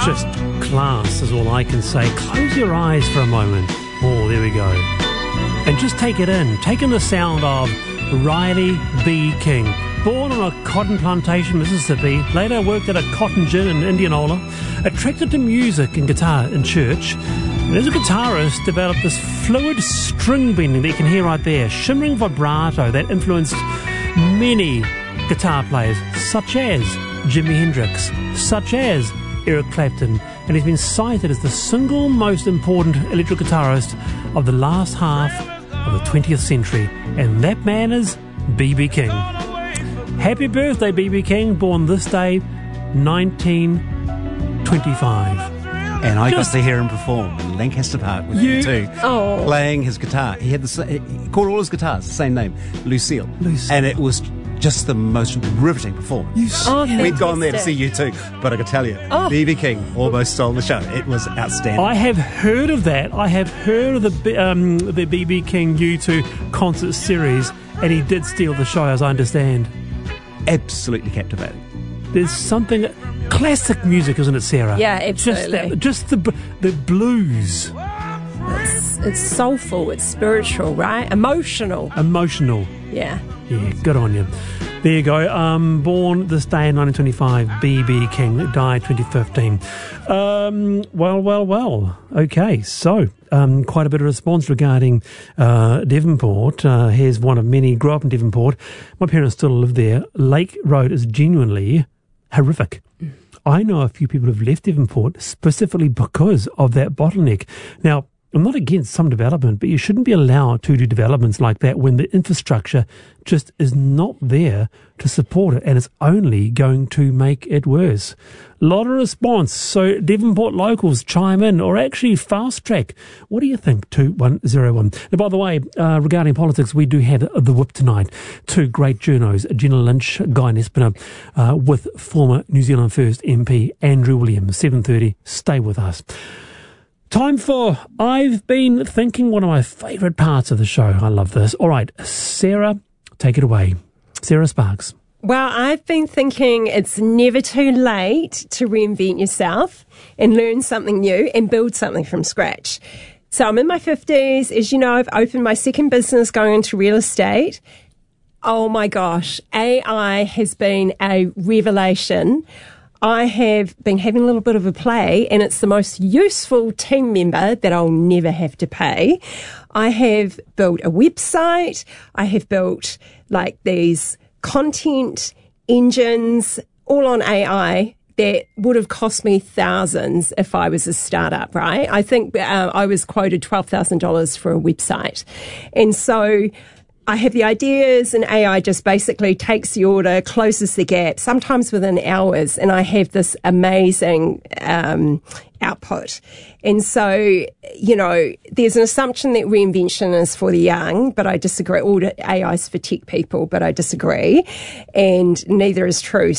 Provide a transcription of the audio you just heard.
Just class is all I can say. Close your eyes for a moment. Oh, there we go. And just take it in. Take in the sound of Riley B. King. Born on a cotton plantation, Mississippi, later worked at a cotton gin in Indianola, attracted to music and guitar in church, and as a guitarist developed this fluid string bending that you can hear right there, shimmering vibrato that influenced many guitar players, such as Jimi Hendrix, such as Eric Clapton, and he's been cited as the single most important electric guitarist of the last half of the 20th century, and that man is B.B. King. Happy birthday, B.B. King, born this day, 1925. And I got to hear him perform in Lancaster Park with him too, playing his guitar. He had he called all his guitars the same name, Lucille. And it was just the most riveting performance. We'd gone there to see U2, but I could tell you, B.B. King almost stole the show. It was outstanding. I have heard of that. I have heard of the B.B. King U2 concert series, and he did steal the show, as I understand. Absolutely captivating. There's something... Classic music, isn't it, Sarah? Yeah, absolutely. Just the blues. It's soulful, it's spiritual, right? Emotional. Yeah, good on you. There you go. Born this day in 1925, B.B. King, died 2015. Well. Okay, so quite a bit of response regarding Devonport. Here's one of many. Grew up in Devonport. My parents still live there. Lake Road is genuinely horrific. I know a few people who've left Devonport specifically because of that bottleneck. Now, I'm not against some development, but you shouldn't be allowed to do developments like that when the infrastructure just is not there to support it, and it's only going to make it worse. A lot of response. So Devonport locals chime in, or actually fast track. What do you think? 2101. Now, by the way, regarding politics, we do have the whip tonight. Two great journos, Jenna Lynch, Guy Nespiner, with former New Zealand First MP Andrew Williams. 7:30. Stay with us. Time for I've Been Thinking, one of my favourite parts of the show. I love this. All right, Sarah, take it away. Sarah Sparks. Well, I've been thinking it's never too late to reinvent yourself and learn something new and build something from scratch. So I'm in my 50s. As you know, I've opened my second business going into real estate. Oh my gosh, AI has been a revelation. I have been having a little bit of a play, and it's the most useful team member that I'll never have to pay. I have built a website. I have built like these content engines all on AI that would have cost me thousands if I was a startup, right? I think I was quoted $12,000 for a website. And so I have the ideas, and AI just basically takes the order, closes the gap, sometimes within hours, and I have this amazing output. And so, you know, there's an assumption that reinvention is for the young, but I disagree. All AI is for tech people, but I disagree, and neither is true.